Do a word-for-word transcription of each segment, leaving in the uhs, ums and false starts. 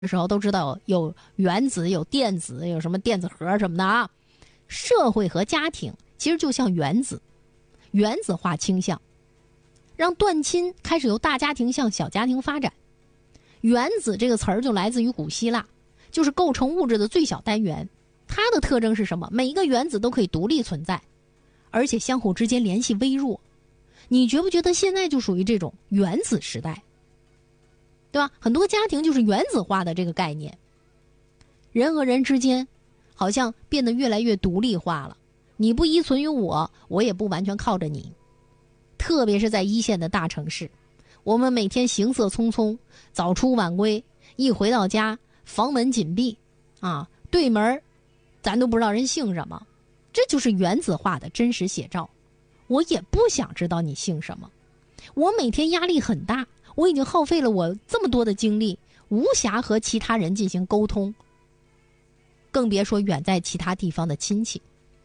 的时候都知道有原子、有电子、有什么电子核什么的啊。社会和家庭其实就像原子，原子化倾向，让断亲开始由大家庭向小家庭发展。原子这个词儿就来自于古希腊，就是构成物质的最小单元。它的特征是什么？每一个原子都可以独立存在，而且相互之间联系微弱。你觉不觉得现在就属于这种原子时代？对吧？很多家庭就是原子化的这个概念，人和人之间好像变得越来越独立化了。你不依存于我，我也不完全靠着你。特别是在一线的大城市，我们每天行色匆匆，早出晚归，一回到家房门紧闭啊，对门咱都不知道人姓什么。这就是原子化的真实写照。我也不想知道你姓什么，我每天压力很大，我已经耗费了我这么多的精力，无暇和其他人进行沟通，更别说远在其他地方的亲戚。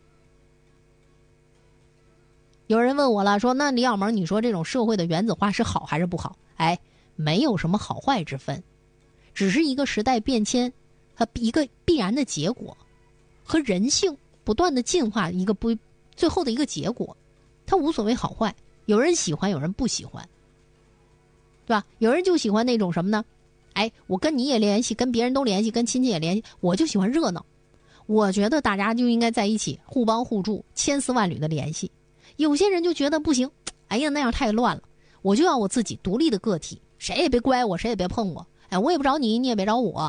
有人问我了，说那李小萌，你说这种社会的原子化是好还是不好？哎，没有什么好坏之分，只是一个时代变迁和一个必然的结果，和人性不断的进化一个不最后的一个结果。它无所谓好坏，有人喜欢，有人不喜欢，对吧？有人就喜欢那种什么呢？哎，我跟你也联系，跟别人都联系，跟亲戚也联系，我就喜欢热闹。我觉得大家就应该在一起，互帮互助，千丝万缕的联系。有些人就觉得不行，哎呀，那样太乱了，我就要我自己独立的个体，谁也别乖我，谁也别碰我，哎，我也不找你，你也别找我。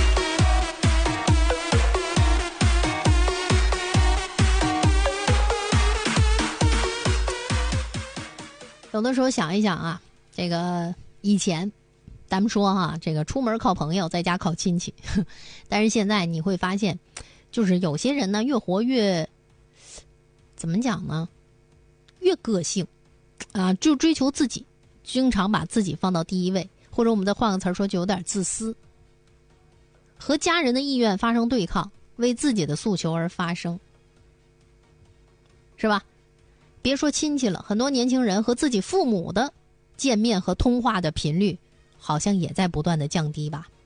有的时候想一想啊，这个以前咱们说哈，这个出门靠朋友，在家靠亲戚，但是现在你会发现，就是有些人呢越活越怎么讲呢，越个性啊，就追求自己，经常把自己放到第一位，或者我们再换个词说，就有点自私，和家人的意愿发生对抗，为自己的诉求而发声，是吧？别说亲戚了，很多年轻人和自己父母的见面和通话的频率好像也在不断的降低吧，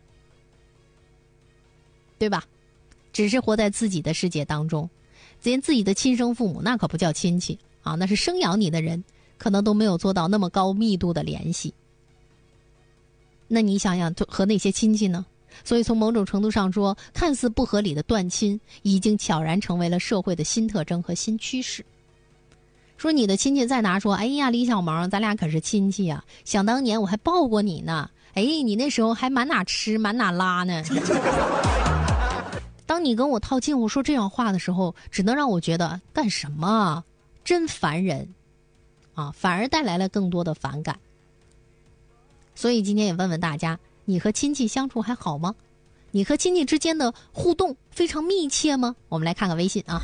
对吧？只是活在自己的世界当中，连自己的亲生父母那可不叫亲戚啊，那是生养你的人，可能都没有做到那么高密度的联系。那你想想和那些亲戚呢？所以从某种程度上说，看似不合理的断亲已经悄然成为了社会的新特征和新趋势。说你的亲戚再拿说，哎呀，李小萌，咱俩可是亲戚啊，想当年我还抱过你呢，哎，你那时候还满哪吃满哪拉呢。当你跟我套近乎说这样话的时候，只能让我觉得干什么啊，真烦人啊，反而带来了更多的反感。所以今天也问问大家，你和亲戚相处还好吗？你和亲戚之间的互动非常密切吗？我们来看看微信啊。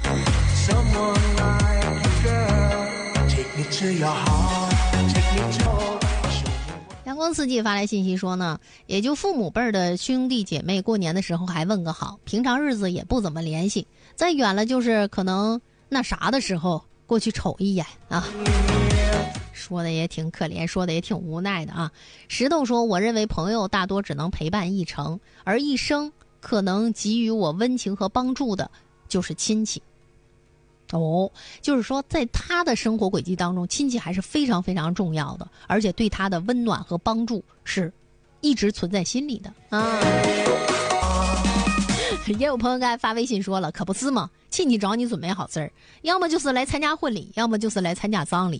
阳光四季发来信息说呢，也就父母辈儿的兄弟姐妹过年的时候还问个好，平常日子也不怎么联系，再远了就是可能那啥的时候过去瞅一眼啊。说的也挺可怜，说的也挺无奈的啊。石头说，我认为朋友大多只能陪伴一程，而一生可能给予我温情和帮助的就是亲戚。哦，就是说在他的生活轨迹当中，亲戚还是非常非常重要的，而且对他的温暖和帮助是一直存在心里的啊。也有朋友刚才发微信说了，可不是吗？亲戚找你准备好事儿，要么就是来参加婚礼，要么就是来参加葬礼。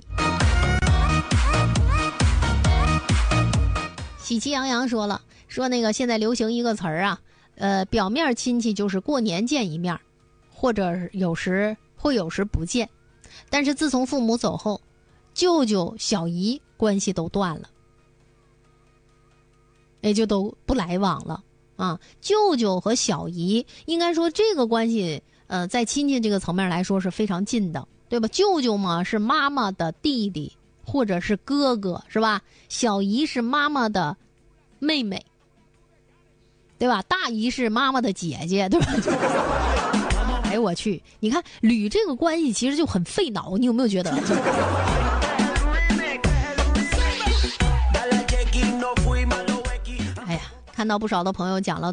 喜气洋洋说了，说那个现在流行一个词儿啊，呃，表面亲戚就是过年见一面，或者有时会有时不见，但是自从父母走后，舅舅小姨关系都断了，也就都不来往了啊。舅舅和小姨应该说这个关系呃，在亲戚这个层面来说是非常近的，对吧？舅舅嘛是妈妈的弟弟或者是哥哥，是吧？小姨是妈妈的妹妹，对吧？大姨是妈妈的姐姐，对吧？哎，我去，你看捋这个关系其实就很费脑，你有没有觉得？哎呀，看看到不少的朋友讲了